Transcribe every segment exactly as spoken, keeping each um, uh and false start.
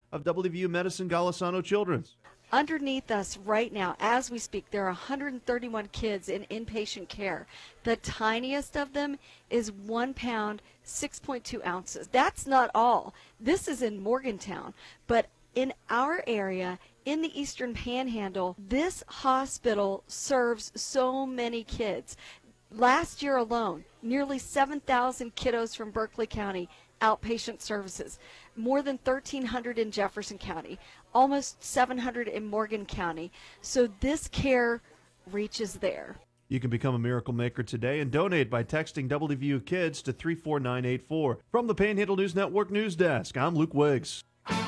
of W V U Medicine Golisano Children's. Underneath us right now, as we speak, there are one hundred thirty-one kids in inpatient care. The tiniest of them is one pound, six point two ounces. That's not all. This is in Morgantown. But in our area, in the Eastern Panhandle, this hospital serves so many kids. Last year alone, nearly seven thousand kiddos from Berkeley County outpatient services, more than thirteen hundred in Jefferson County, almost seven hundred in Morgan County. So this care reaches there. You can become a Miracle Maker today and donate by texting W V U Kids to three four nine eight four. From the Panhandle News Network News Desk, I'm Luke Wiggs.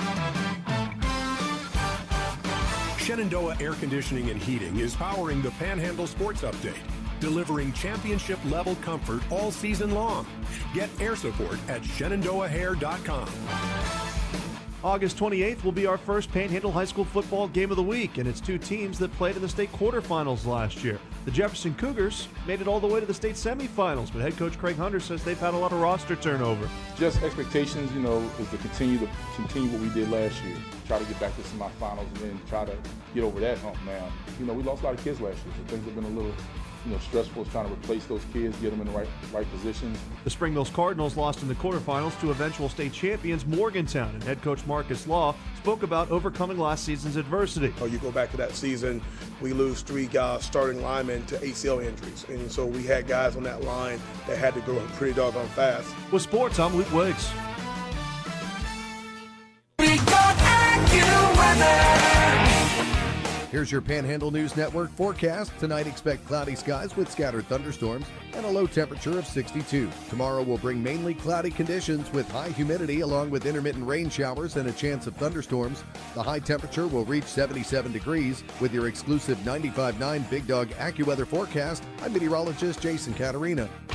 Shenandoah Air Conditioning and Heating is powering the Panhandle Sports Update, delivering championship-level comfort all season long. Get air support at shenandoah hair dot com. August twenty-eighth will be our first Panhandle High School football game of the week, and it's two teams that played in the state quarterfinals last year. The Jefferson Cougars made it all the way to the state semifinals, but head coach Craig Hunter says they've had a lot of roster turnover. Just expectations, you know, is to continue to continue what we did last year. Try to get back to semifinals and then try to get over that hump now. You know, we lost a lot of kids last year, so things have been a little you know, stressful trying to replace those kids, get them in the right right positions. The Spring Mills Cardinals lost in the quarterfinals to eventual state champions Morgantown, and head coach Marcus Law spoke about overcoming last season's adversity. Oh, you go back to that season, we lose three guys, starting linemen, to A C L injuries, and so we had guys on that line that had to go pretty doggone fast. With sports, I'm Luke Wiggs. We got AccuWeather. Here's your Panhandle News Network forecast. Tonight, expect cloudy skies with scattered thunderstorms and a low temperature of sixty-two. Tomorrow will bring mainly cloudy conditions with high humidity along with intermittent rain showers and a chance of thunderstorms. The high temperature will reach seventy-seven degrees. With your exclusive ninety-five point nine Big Dog AccuWeather forecast, I'm meteorologist Jason Caterina.